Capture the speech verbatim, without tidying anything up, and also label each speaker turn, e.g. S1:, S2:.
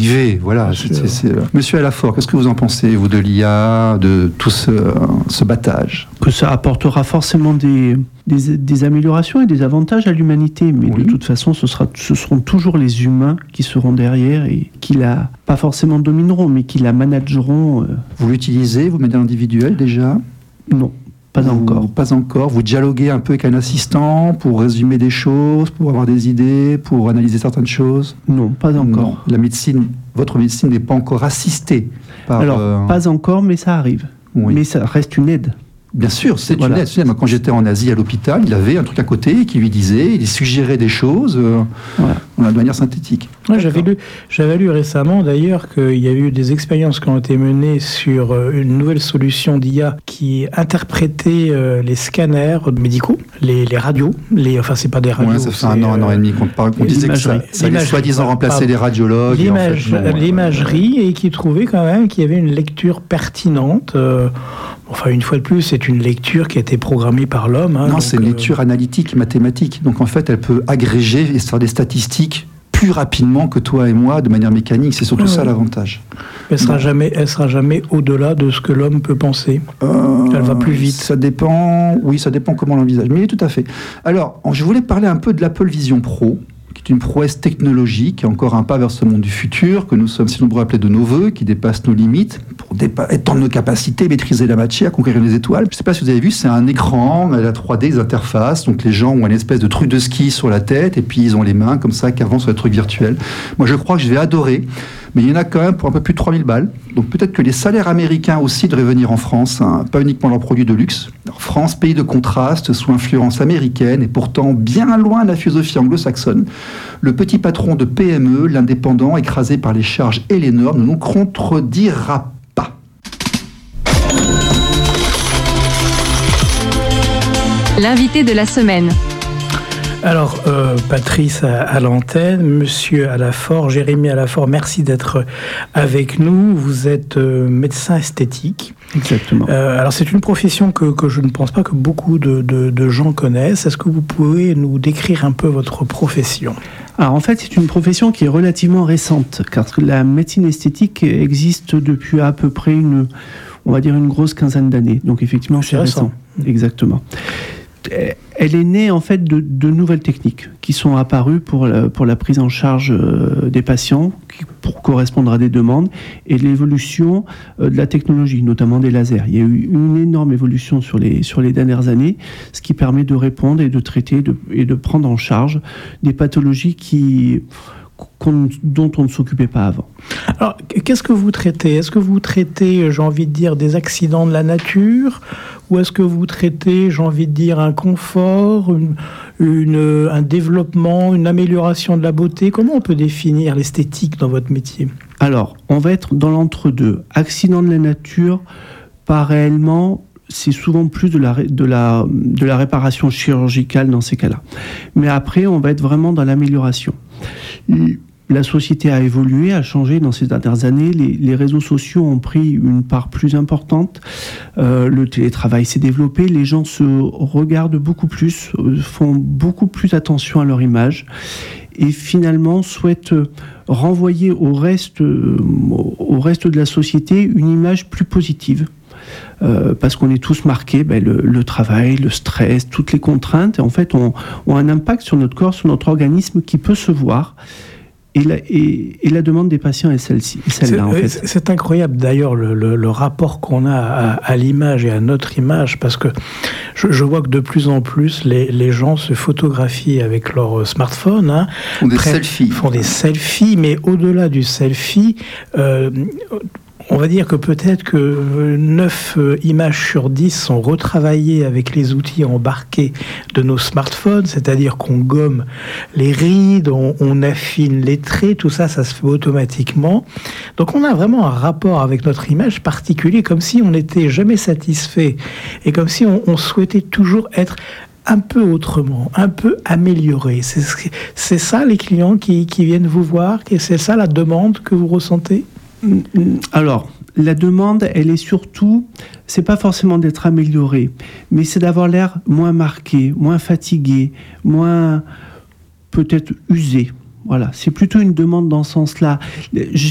S1: arriver. Voilà. C'est, c'est, c'est... Monsieur Alafort, qu'est-ce que vous en pensez, vous, de l'I A, de tout ce, ce battage?
S2: Que ça apportera forcément des, des, des améliorations et des avantages à l'humanité, mais oui. De toute façon, ce, sera, ce seront toujours les humains qui seront derrière et qui la, pas forcément domineront, mais qui la manageront. Euh...
S1: Vous l'utilisez, vous, de manière individuelle déjà?
S2: Non. Pas
S1: vous,
S2: encore.
S1: Pas encore. Vous dialoguez un peu avec un assistant pour résumer des choses, pour avoir des idées, pour analyser certaines choses?
S2: Non, pas encore.
S1: Non. La médecine, votre médecine n'est pas encore assistée par...
S2: Alors,
S1: euh...
S2: pas encore, mais ça arrive. Oui. Mais ça reste une aide.
S1: Bien sûr, c'est
S2: voilà.
S1: une aide. C'est, moi, quand j'étais en Asie à l'hôpital, il avait un truc à côté qui lui disait, il suggérait des choses euh, voilà. de manière synthétique.
S3: Ouais, j'avais, lu, j'avais lu récemment d'ailleurs qu'il y a eu des expériences qui ont été menées sur une nouvelle solution d'I A qui interprétait euh, les scanners médicaux, les, les radios, les, enfin c'est pas des radios.
S1: Ouais, ça fait un an, un an et demi qu'on, parle, qu'on disait que ça, ça allait soi-disant remplacer pardon. les radiologues.
S3: L'image,
S1: en fait, non,
S3: l'imagerie euh, et qui trouvait quand même qu'il y avait une lecture pertinente. Euh, Enfin, une fois de plus, c'est une lecture qui a été programmée par l'homme. Hein,
S1: non,
S3: donc,
S1: c'est une lecture euh... analytique, mathématique. Donc, en fait, elle peut agréger et faire des statistiques plus rapidement que toi et moi, de manière mécanique. C'est surtout ouais, ça ouais. l'avantage.
S3: Elle sera jamais, elle sera jamais au-delà de ce que l'homme peut penser. Euh, elle va plus vite.
S1: Ça dépend. Oui, ça dépend comment on l'envisage. Mais tout à fait. Alors, je voulais parler un peu de l'Apple Vision Pro, qui est une prouesse technologique, encore un pas vers ce monde du futur, que nous sommes si nombreux à appeler de nos voeux, qui dépasse nos limites, pour dépa- étendre nos capacités, maîtriser la matière, conquérir les étoiles. Je ne sais pas si vous avez vu, c'est un écran, la trois D, des interfaces, donc les gens ont une espèce de truc de ski sur la tête, et puis ils ont les mains comme ça, qui avancent sur les trucs virtuels. Moi, je crois que je vais adorer, mais il y en a quand même pour un peu plus de trois mille balles, donc peut-être que les salaires américains aussi devraient venir en France, hein, pas uniquement leurs produits de luxe. Alors, France, pays de contraste, sous influence américaine, et pourtant bien loin de la philosophie anglo-saxonne. Le petit patron de P M E, l'indépendant, écrasé par les charges et les normes, ne nous contredira pas.
S4: L'invité de la semaine.
S3: Alors, euh, Patrice à, à l'antenne, Monsieur Alafort, Jérémy Alafort, merci d'être avec nous. Vous êtes euh, médecin esthétique.
S2: Exactement.
S3: Euh, alors, c'est une profession que, que je ne pense pas que beaucoup de, de, de gens connaissent. Est-ce que vous pouvez nous décrire un peu votre profession ?
S2: Alors, en fait, c'est une profession qui est relativement récente, car la médecine esthétique existe depuis à peu près une, on va dire, une grosse quinzaine d'années. Donc, effectivement, c'est, c'est récent. récent. Exactement. Elle est née en fait de, de nouvelles techniques qui sont apparues pour la, pour la prise en charge euh, des patients, qui, pour correspondre à des demandes, et l'évolution euh, de la technologie, notamment des lasers. Il y a eu une énorme évolution sur les, sur les dernières années, ce qui permet de répondre et de traiter de, et de prendre en charge des pathologies qui... dont on ne s'occupait pas avant.
S3: Alors, qu'est-ce que vous traitez ? Est-ce que vous traitez, j'ai envie de dire, des accidents de la nature ? Ou est-ce que vous traitez, j'ai envie de dire, un confort, une, une, un développement, une amélioration de la beauté ? Comment on peut définir l'esthétique dans votre métier ?
S2: Alors, on va être dans l'entre-deux. Accident de la nature, pas réellement... c'est souvent plus de la, de, la, de la réparation chirurgicale dans ces cas-là. Mais après, on va être vraiment dans l'amélioration. La société a évolué, a changé dans ces dernières années. Les, les réseaux sociaux ont pris une part plus importante. Euh, le télétravail s'est développé. Les gens se regardent beaucoup plus, font beaucoup plus attention à leur image et finalement souhaitent renvoyer au reste, au reste de la société une image plus positive. Euh, parce qu'on est tous marqués, ben, le, le travail, le stress, toutes les contraintes, en fait, ont, ont un impact sur notre corps, sur notre organisme qui peut se voir. Et la, et, et la demande des patients est celle-ci, celle-là,
S3: c'est,
S2: en fait.
S3: C'est incroyable, d'ailleurs, le, le, le rapport qu'on a à, à l'image et à notre image, parce que je, je vois que de plus en plus, les, les gens se photographient avec leur smartphone. Hein,
S1: font des près, selfies.
S3: Font des selfies, mais au-delà du selfie... Euh, on va dire que peut-être que neuf images sur dix sont retravaillées avec les outils embarqués de nos smartphones, c'est-à-dire qu'on gomme les rides, on, on affine les traits, tout ça, ça se fait automatiquement. Donc on a vraiment un rapport avec notre image particulier, comme si on n'était jamais satisfait et comme si on, on souhaitait toujours être un peu autrement, un peu amélioré. C'est, c'est ça les clients qui, qui viennent vous voir, c'est ça la demande que vous ressentez ?
S2: Alors, la demande, elle est surtout, c'est pas forcément d'être amélioré, mais c'est d'avoir l'air moins marqué, moins fatigué, moins peut-être usé. Voilà, c'est plutôt une demande dans ce sens-là. Je